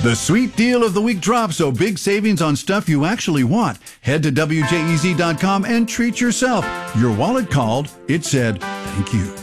The sweet deal of the week drops, so big savings on stuff you actually want. Head to WJEZ.com and treat yourself. Your wallet called. It said, thank you.